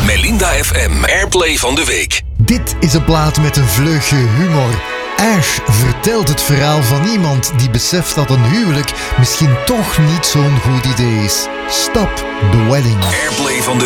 Melinda FM Airplay van de week. Dit is een plaat met een vleugje humor. Ash vertelt het verhaal van iemand die beseft dat een huwelijk misschien toch niet zo'n goed idee is. Stop the wedding. Airplay van de